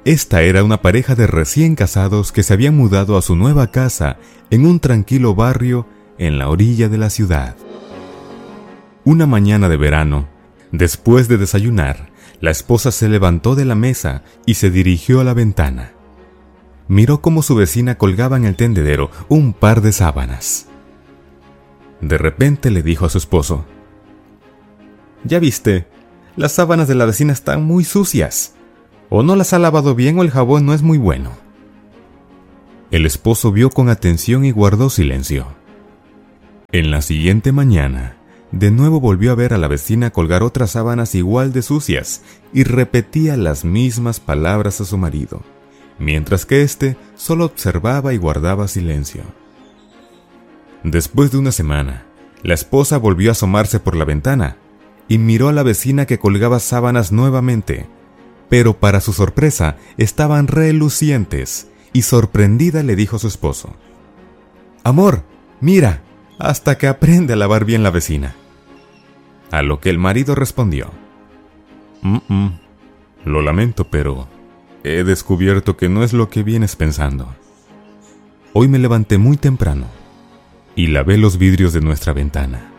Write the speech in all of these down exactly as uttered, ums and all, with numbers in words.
Esta era una pareja de recién casados que se habían mudado a su nueva casa en un tranquilo barrio en la orilla de la ciudad. Una mañana de verano, después de desayunar, la esposa se levantó de la mesa y se dirigió a la ventana. Miró cómo su vecina colgaba en el tendedero un par de sábanas. De repente le dijo a su esposo: «¿Ya viste? Las sábanas de la vecina están muy sucias. O no las ha lavado bien o el jabón no es muy bueno». El esposo vio con atención y guardó silencio. En la siguiente mañana, de nuevo volvió a ver a la vecina colgar otras sábanas igual de sucias y repetía las mismas palabras a su marido, mientras que éste solo observaba y guardaba silencio. Después de una semana, la esposa volvió a asomarse por la ventana y miró a la vecina que colgaba sábanas nuevamente, pero para su sorpresa estaban relucientes, y sorprendida le dijo a su esposo: «Amor, mira, hasta que aprende a lavar bien la vecina». A lo que el marido respondió: «Mm-mm, lo lamento, pero he descubierto que no es lo que vienes pensando. Hoy me levanté muy temprano y lavé los vidrios de nuestra ventana».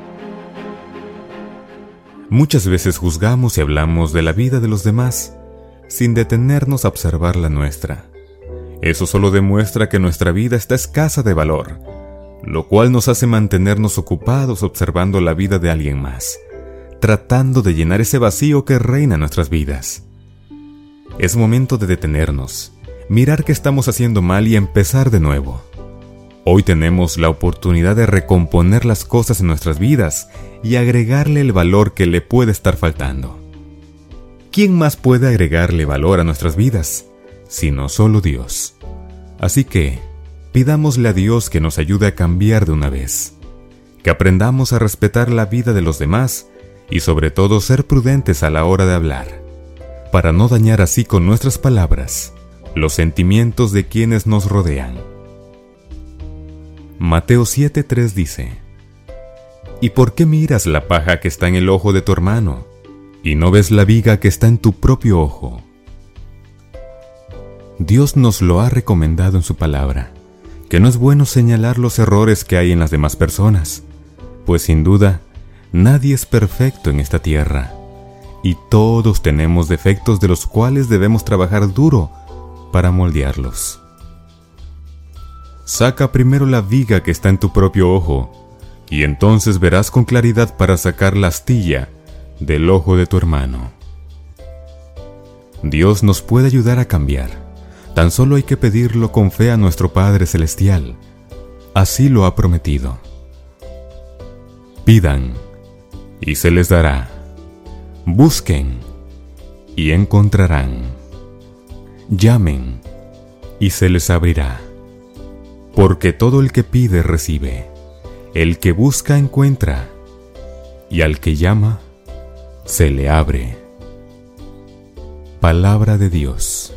Muchas veces juzgamos y hablamos de la vida de los demás sin detenernos a observar la nuestra. Eso solo demuestra que nuestra vida está escasa de valor, lo cual nos hace mantenernos ocupados observando la vida de alguien más, tratando de llenar ese vacío que reina en nuestras vidas. Es momento de detenernos, mirar qué estamos haciendo mal y empezar de nuevo. Hoy tenemos la oportunidad de recomponer las cosas en nuestras vidas y agregarle el valor que le puede estar faltando. ¿Quién más puede agregarle valor a nuestras vidas, sino solo Dios? Así que, pidámosle a Dios que nos ayude a cambiar de una vez, que aprendamos a respetar la vida de los demás y sobre todo ser prudentes a la hora de hablar, para no dañar así con nuestras palabras los sentimientos de quienes nos rodean. Mateo siete tres dice: «¿Y por qué miras la paja que está en el ojo de tu hermano, y no ves la viga que está en tu propio ojo?». Dios nos lo ha recomendado en su palabra, que no es bueno señalar los errores que hay en las demás personas, pues sin duda, nadie es perfecto en esta tierra, y todos tenemos defectos de los cuales debemos trabajar duro para moldearlos. Saca primero la viga que está en tu propio ojo, y entonces verás con claridad para sacar la astilla del ojo de tu hermano. Dios nos puede ayudar a cambiar. Tan solo hay que pedirlo con fe a nuestro Padre Celestial. Así lo ha prometido. Pidan, y se les dará. Busquen, y encontrarán. Llamen, y se les abrirá. Porque todo el que pide recibe, el que busca encuentra, y al que llama se le abre. Palabra de Dios.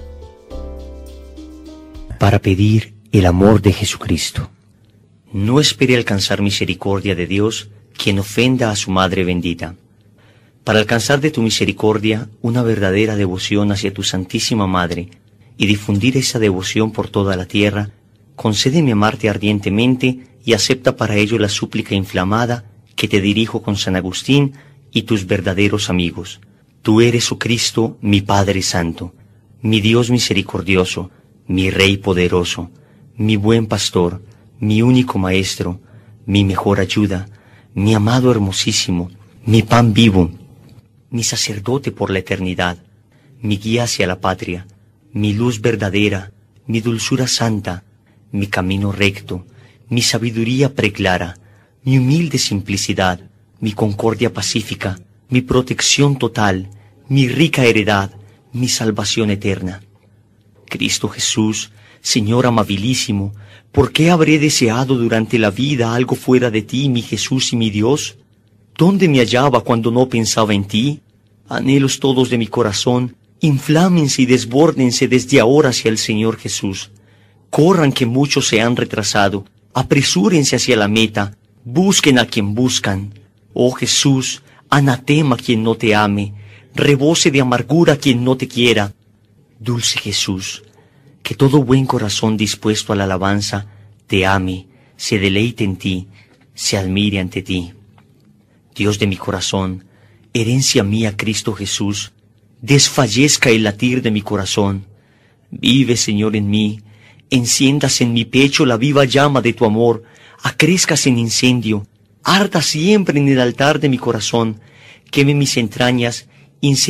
Para pedir el amor de Jesucristo. No espere alcanzar misericordia de Dios quien ofenda a su Madre bendita. Para alcanzar de tu misericordia una verdadera devoción hacia tu Santísima Madre y difundir esa devoción por toda la tierra, concédeme amarte ardientemente y acepta para ello la súplica inflamada que te dirijo con San Agustín y tus verdaderos amigos. Tú eres, oh Cristo, mi Padre Santo, mi Dios misericordioso, mi Rey poderoso, mi buen pastor, mi único Maestro, mi mejor ayuda, mi amado hermosísimo, mi pan vivo, mi sacerdote por la eternidad, mi guía hacia la patria, mi luz verdadera, mi dulzura santa, mi camino recto, mi sabiduría preclara, mi humilde simplicidad, mi concordia pacífica, mi protección total, mi rica heredad, mi salvación eterna. Cristo Jesús, Señor amabilísimo, ¿por qué habré deseado durante la vida algo fuera de ti, mi Jesús y mi Dios? ¿Dónde me hallaba cuando no pensaba en ti? Anhelos todos de mi corazón, inflámense y desbórdense desde ahora hacia el Señor Jesús. Corran que muchos se han retrasado, apresúrense hacia la meta, busquen a quien buscan. Oh Jesús, anatema quien no te ame, rebose de amargura quien no te quiera. Dulce Jesús, que todo buen corazón dispuesto a la alabanza te ame, se deleite en ti, se admire ante ti. Dios de mi corazón, herencia mía Cristo Jesús, desfallezca el latir de mi corazón. Vive, Señor, en mí, enciendas en mi pecho la viva llama de tu amor, acrezcas en incendio, arda siempre en el altar de mi corazón, queme mis entrañas, incendio